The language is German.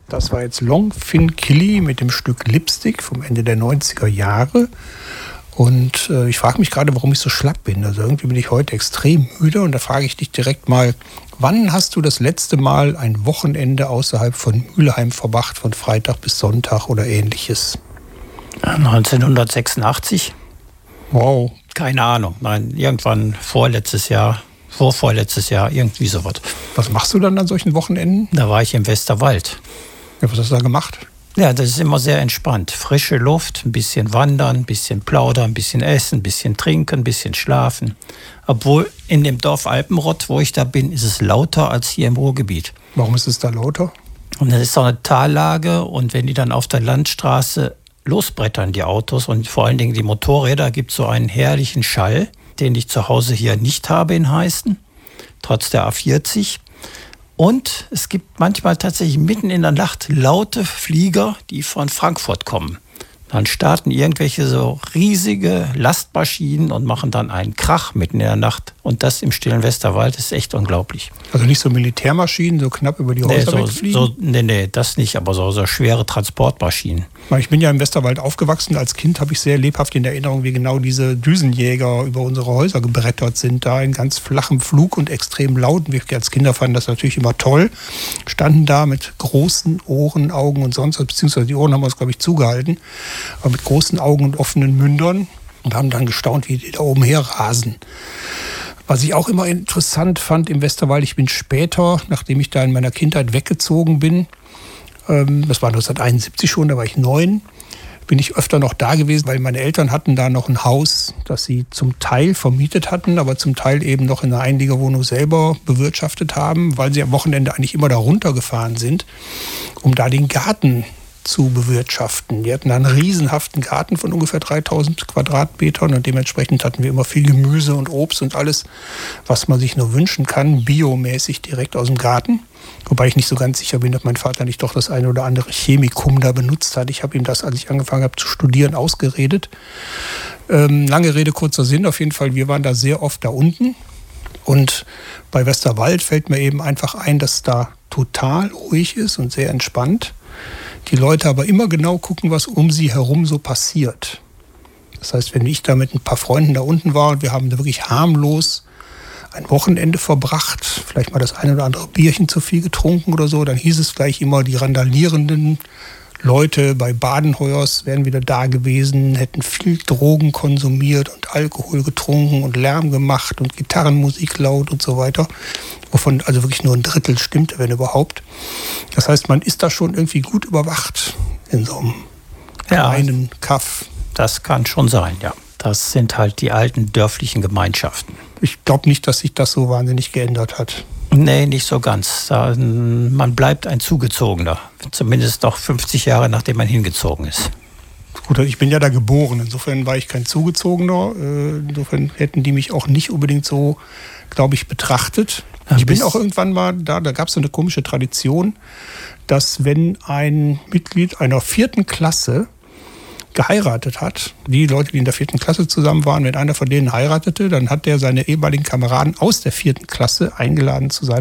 Das war jetzt Long Fin Killy mit dem Stück Lipstick vom Ende der 90er Jahre. Und ich frage mich gerade, warum ich so schlapp bin. Also irgendwie bin ich heute extrem müde und da frage ich dich direkt mal, wann hast du das letzte Mal ein Wochenende außerhalb von Mülheim verbracht, von Freitag bis Sonntag oder ähnliches? 1986. Wow. Keine Ahnung. Nein, irgendwann vorvorletztes Jahr, irgendwie sowas. Was machst du dann an solchen Wochenenden? Da war ich im Westerwald. Ja, was hast du da gemacht? Ja, das ist immer sehr entspannt. Frische Luft, ein bisschen wandern, ein bisschen plaudern, ein bisschen essen, ein bisschen trinken, ein bisschen schlafen. Obwohl in dem Dorf Alpenrott, wo ich da bin, ist es lauter als hier im Ruhrgebiet. Warum ist es da lauter? Und das ist so eine Tallage und wenn die dann auf der Landstraße losbrettern, die Autos und vor allen Dingen die Motorräder, gibt es so einen herrlichen Schall, den ich zu Hause hier nicht habe in Heißen, trotz der A40. Und es gibt manchmal tatsächlich mitten in der Nacht laute Flieger, die von Frankfurt kommen. Dann starten irgendwelche so riesige Lastmaschinen und machen dann einen Krach mitten in der Nacht. Und das im stillen Westerwald ist echt unglaublich. Also nicht so Militärmaschinen, so knapp über die Häuser wegfliegen? Nee, das nicht, aber so schwere Transportmaschinen. Ich bin ja im Westerwald aufgewachsen. Als Kind habe ich sehr lebhaft in Erinnerung, wie genau diese Düsenjäger über unsere Häuser gebrettert sind. Da in ganz flachem Flug und extrem laut. Wir als Kinder fanden das natürlich immer toll. Standen da mit großen Ohren, Augen und sonst was, beziehungsweise die Ohren haben wir uns, glaube ich, zugehalten. Aber mit großen Augen und offenen Mündern und haben dann gestaunt, wie die da oben herrasen. Was ich auch immer interessant fand im Westerwald, ich bin später, nachdem ich da in meiner Kindheit weggezogen bin, das war 1971 schon, da war ich 9, bin ich öfter noch da gewesen, weil meine Eltern hatten da noch ein Haus, das sie zum Teil vermietet hatten, aber zum Teil eben noch in einer Einliegerwohnung selber bewirtschaftet haben, weil sie am Wochenende eigentlich immer da runtergefahren sind, um da den Garten zu bewirtschaften. Die hatten einen riesenhaften Garten von ungefähr 3000 Quadratmetern und dementsprechend hatten wir immer viel Gemüse und Obst und alles, was man sich nur wünschen kann, biomäßig direkt aus dem Garten. Wobei ich nicht so ganz sicher bin, ob mein Vater nicht doch das eine oder andere Chemikum da benutzt hat. Ich habe ihm das, als ich angefangen habe zu studieren, ausgeredet. Lange Rede, kurzer Sinn. Auf jeden Fall, wir waren da sehr oft da unten. Und bei Westerwald fällt mir eben einfach ein, dass da total ruhig ist und sehr entspannt. Die Leute aber immer genau gucken, was um sie herum so passiert. Das heißt, wenn ich da mit ein paar Freunden da unten war und wir haben da wirklich harmlos ein Wochenende verbracht, vielleicht mal das eine oder andere Bierchen zu viel getrunken oder so, dann hieß es gleich immer, die randalierenden Leute bei Badenheuers wären wieder da gewesen, hätten viel Drogen konsumiert und Alkohol getrunken und Lärm gemacht und Gitarrenmusik laut und so weiter, wovon also wirklich nur ein Drittel stimmte, wenn überhaupt. Das heißt, man ist da schon irgendwie gut überwacht in so einem kleinen Kaff. Das kann schon sein, ja. Das sind halt die alten dörflichen Gemeinschaften. Ich glaube nicht, dass sich das so wahnsinnig geändert hat. Nee, nicht so ganz. Man bleibt ein Zugezogener. Zumindest noch 50 Jahre, nachdem man hingezogen ist. Gut, ich bin ja da geboren. Insofern war ich kein Zugezogener. Insofern hätten die mich auch nicht unbedingt so, glaube ich, betrachtet. Ich bin auch irgendwann mal da gab es so eine komische Tradition, dass wenn ein Mitglied einer 4. Klasse geheiratet hat, die Leute, die in der 4. Klasse zusammen waren, wenn einer von denen heiratete, dann hat der seine ehemaligen Kameraden aus der 4. Klasse eingeladen zu seiner